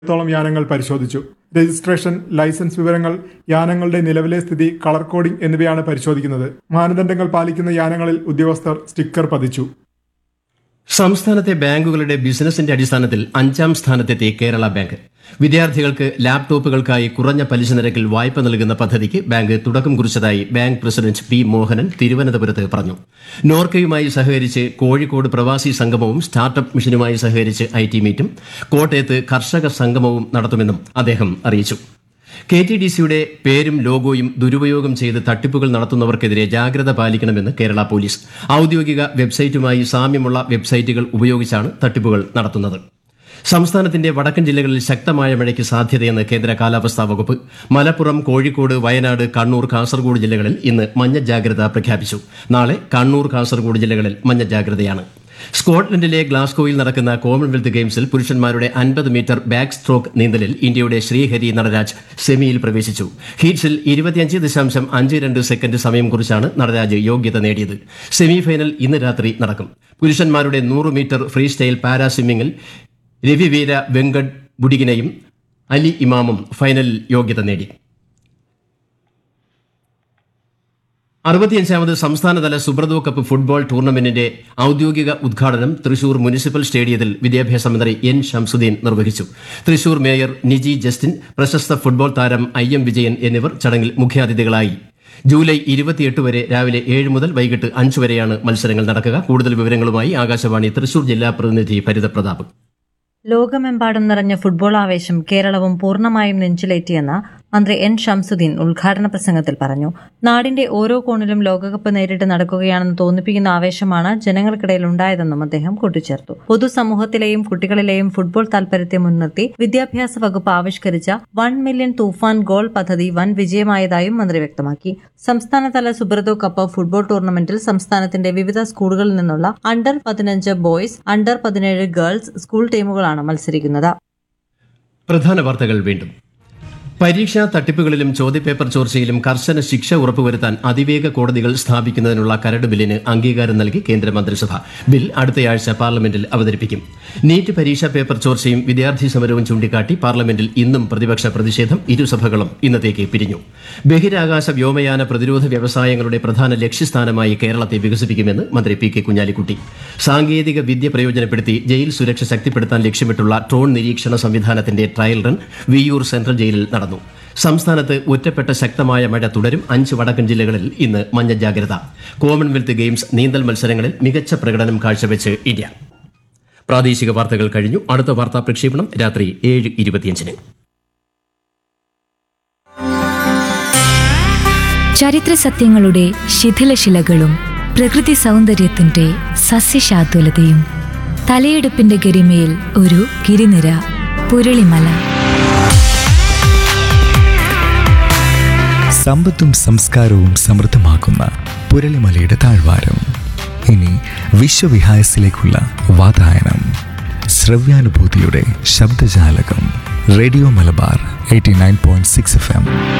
ത്തോളം യാനങ്ങൾ പരിശോധിച്ചു. Registration, licence വിവരങ്ങൾ, യാനങ്ങളുടെ നിലവിലെ സ്ഥിതി, കളർ കോഡിംഗ് എന്നിവയാണ് പരിശോധിക്കുന്നത്. മാനദണ്ഡങ്ങൾ പാലിക്കുന്ന യാനങ്ങളിൽ ഉദ്യോഗസ്ഥർ സ്റ്റിക്കർ പതിച്ചു. സംസ്ഥാനത്തെ ബാങ്കുകളുടെ ബിസിനസിന്റെ അടിസ്ഥാനത്തിൽ 5ാം സ്ഥാനത്തെത്തി കേരള ബാങ്ക്. വിദ്യാർത്ഥികൾക്ക് ലാപ്ടോപ്പുകൾക്കായി കുറഞ്ഞ പലിശ നിരക്കിൽ വായ്പ നൽകുന്ന പദ്ധതിക്ക് ബാങ്ക് തുടക്കം കുറിച്ചതായി ബാങ്ക് പ്രസിഡന്റ് പി മോഹനൻ തിരുവനന്തപുരത്ത് പറഞ്ഞു. നോർക്കയുമായി സഹകരിച്ച് കോഴിക്കോട് പ്രവാസി സംഗമവും സ്റ്റാർട്ടപ്പ് മിഷനുമായി സഹകരിച്ച് IT മീറ്റും കോട്ടയത്ത് കർഷക സംഗമവും നടത്തുമെന്നും അദ്ദേഹം അറിയിച്ചു. KTDCയുടെ പേരും ലോഗോയും ദുരുപയോഗം ചെയ്ത് തട്ടിപ്പുകൾ നടത്തുന്നവർക്കെതിരെ ജാഗ്രത പാലിക്കണമെന്ന് കേരള പോലീസ്. ഔദ്യോഗിക വെബ്സൈറ്റുമായി സാമ്യമുള്ള വെബ്സൈറ്റുകൾ ഉപയോഗിച്ചാണ് തട്ടിപ്പുകൾ നടത്തുന്നത്. സംസ്ഥാനത്തിന്റെ വടക്കൻ ജില്ലകളിൽ ശക്തമായ മഴയ്ക്ക് സാധ്യതയെന്ന് കേന്ദ്ര കാലാവസ്ഥാ വകുപ്പ്. മലപ്പുറം, കോഴിക്കോട്, വയനാട്, കണ്ണൂർ, കാസർഗോഡ് ജില്ലകളിൽ ഇന്ന് മഞ്ഞ ജാഗ്രത പ്രഖ്യാപിച്ചു. നാളെ കണ്ണൂർ, കാസർഗോഡ് ജില്ലകളിൽ മഞ്ഞ ജാഗ്രതയാണ്. സ്കോട്ട്ലൻഡിലെ ഗ്ലാസ്ഗോയിൽ നടക്കുന്ന കോമൺവെൽത്ത് ഗെയിംസിൽ പുരുഷന്മാരുടെ 50 മീറ്റർ ബാക്ക് സ്ട്രോക്ക് നീന്തലിൽ ഇന്ത്യയുടെ ശ്രീഹരി നടരാജ് സെമിയിൽ പ്രവേശിച്ചു. ഹീറ്റ്സിൽ 25.52 സെക്കൻഡ് സമയം കുറിച്ചാണ് നടരാജ് യോഗ്യത നേടിയത്. സെമി ഫൈനൽ ഇന്ന് രാത്രി നടക്കും. പുരുഷന്മാരുടെ 100 metre free style para സ്വിമ്മിംഗിൽ Raviveera Venkat ബുഡിഗിനെയും Ali ഇമാമും ഫൈനലിൽ യോഗ്യത നേടി. 65ാമത് സംസ്ഥാനതല സുബ്രതോ കപ്പ് ഫുട്ബോൾ ടൂർണമെന്റിന്റെ ഔദ്യോഗിക ഉദ്ഘാടനം തൃശൂർ മുനിസിപ്പൽ സ്റ്റേഡിയത്തിൽ വിദ്യാഭ്യാസ മന്ത്രി N. ഷംസുദ്ദീൻ നിർവഹിച്ചു. തൃശൂർ മേയർ നിജി ജസ്റ്റിൻ, പ്രശസ്ത ഫുട്ബോൾ താരം IM വിജയൻ എന്നിവർ ചടങ്ങിൽ മുഖ്യാതിഥികളായി. ജൂലൈ 28 വരെ രാവിലെ 7 മുതൽ വൈകിട്ട് 5 വരെയാണ് മത്സരങ്ങൾ നടക്കുക. കൂടുതൽ വിവരങ്ങളുമായി ആകാശവാണി തൃശൂർ ജില്ലാ പ്രതിനിധി ഭരിത പ്രതാപ്. ലോകമെമ്പാടും നിറഞ്ഞ ഫുട്ബോൾ ആവേശം കേരളവും പൂർണ്ണമായും നെഞ്ചിലേറ്റിയെന്ന് മന്ത്രി N. ഷംസുദ്ദീൻ ഉദ്ഘാടന പ്രസംഗത്തിൽ പറഞ്ഞു. നാടിന്റെ ഓരോ കോണിലും ലോകകപ്പ് നേരിട്ട് നടക്കുകയാണെന്ന് തോന്നിപ്പിക്കുന്ന ആവേശമാണ് ജനങ്ങൾക്കിടയിൽ ഉണ്ടായതെന്നും അദ്ദേഹം കൂട്ടിച്ചേർത്തു. പൊതുസമൂഹത്തിലെയും കുട്ടികളിലെയും ഫുട്ബോൾ താൽപര്യത്തെ മുൻനിർത്തി വിദ്യാഭ്യാസ വകുപ്പ് ആവിഷ്കരിച്ച 1 മില്യൺ തൂഫാൻ ഗോൾ പദ്ധതി വൻ വിജയമായതായും മന്ത്രി വ്യക്തമാക്കി. സംസ്ഥാനതല സുബ്രതോ കപ്പ് ഫുട്ബോൾ ടൂർണമെന്റിൽ സംസ്ഥാനത്തിന്റെ വിവിധ സ്കൂളുകളിൽ നിന്നുള്ള under 15 boys, under 17 girls school ടീമുകളാണ് മത്സരിക്കുന്നത്. പ്രധാന വാർത്തകൾ വീണ്ടും. പരീക്ഷാ തട്ടിപ്പുകളിലും ചോദ്യപേപ്പർ ചോർച്ചയിലും കർശന ശിക്ഷ ഉറപ്പുവരുത്താൻ അതിവേഗ കോടതികൾ സ്ഥാപിക്കുന്നതിനുള്ള കരട് ബില്ലിന് അംഗീകാരം നൽകി കേന്ദ്രമന്ത്രിസഭ. ബിൽ അടുത്തയാഴ്ച പാർലമെന്റിൽ അവതരിപ്പിക്കും. നീറ്റ് പരീക്ഷാ പേപ്പർ ചോർച്ചയും വിദ്യാർത്ഥി സമരവും ചൂണ്ടിക്കാട്ടി പാർലമെന്റിൽ ഇന്നും പ്രതിപക്ഷ പ്രതിഷേധം. ഇരുസഭകളും ഇന്നത്തേക്ക് പിരിഞ്ഞു. ബഹിരാകാശ വ്യോമയാന പ്രതിരോധ വ്യവസായങ്ങളുടെ പ്രധാന ലക്ഷ്യസ്ഥാനമായി കേരളത്തെ വികസിപ്പിക്കുമെന്ന് മന്ത്രി P. K. കുഞ്ഞാലിക്കുട്ടി. സാങ്കേതിക വിദ്യ പ്രയോജനപ്പെടുത്തി ജയിൽ സുരക്ഷ ശക്തിപ്പെടുത്താൻ ലക്ഷ്യമിട്ടുള്ള ഡ്രോൺ നിരീക്ഷണ സംവിധാനത്തിന്റെ ട്രയൽ റൺ വിയ്യൂർ സെൻട്രൽ ജയിലിൽ നടന്നു. സംസ്ഥാനത്ത് ഒറ്റപ്പെട്ട ശക്തമായ മഴ തുടരും. 5 വടക്കൻ ജില്ലകളിൽ ഇന്ന് മഞ്ഞ ജാഗ്രത. കോമൺവെൽത്ത് ഗെയിംസ് നീന്തൽ മത്സരങ്ങളിൽ മികച്ച പ്രകടനം കാഴ്ചവെച്ച് ഇന്ത്യ. പ്രാദേശിക വാർത്തകൾ കഴിഞ്ഞു. അടുത്ത വാർത്താ പ്രക്ഷേപണം രാത്രി 7:25. ചരിത്ര സത്യങ്ങളുടെ ശിഥിലശിലകളും പ്രകൃതി സൗന്ദര്യത്തിന്റെ സസ്യശാതുലതയും തലയെടുപ്പിന്റെ ഗരിമയിൽ ഒരു ഗിരിനിര, പുരളിമല. സമ്പത്തും സംസ്കാരവും സമൃദ്ധമാക്കുന്ന പുരളിമലയുടെ താഴ്വാരം. ഇനി വിശ്വവിഹായസിലേക്കുള്ള വാതായനം. ശ്രവ്യാനുഭൂതിയുടെ ശബ്ദജാലകം. Radio Malabar 89.6 FM.